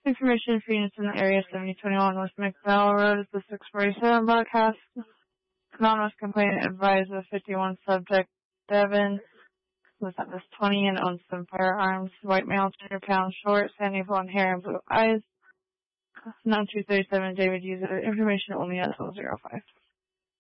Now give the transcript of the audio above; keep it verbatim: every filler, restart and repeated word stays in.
Information for units in the area seventy twenty-one West McDowell Road is the six forty-seven broadcast. Anonymous complainant advised of fifty-one subject Devin was at this twenty and owns some firearms. White male, two hundred pounds short, sandy blonde hair and blue eyes. nine two thirty-seven David user information only at zero five.